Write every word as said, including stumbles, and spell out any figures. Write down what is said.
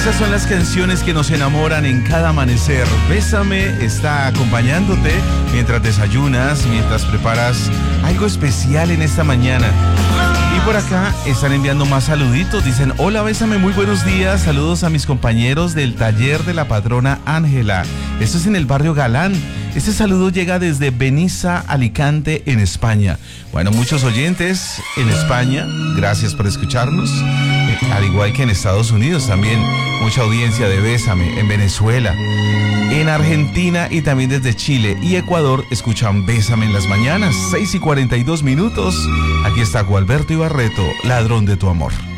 Esas son las canciones que nos enamoran en cada amanecer. Bésame está acompañándote mientras desayunas, mientras preparas algo especial en esta mañana. Y por acá están enviando más saluditos. Dicen, hola, Bésame, muy buenos días. Saludos a mis compañeros del taller de la patrona Ángela. Esto es en el barrio Galán. Este saludo llega desde Benissa, Alicante, en España. Bueno, muchos oyentes en España, gracias por escucharnos. Eh, al igual que en Estados Unidos también, mucha audiencia de Bésame. En Venezuela, en Argentina y también desde Chile y Ecuador escuchan Bésame en las mañanas, seis y cuarenta y dos minutos. Aquí está Gualberto Ibarreto, Ladrón de tu amor.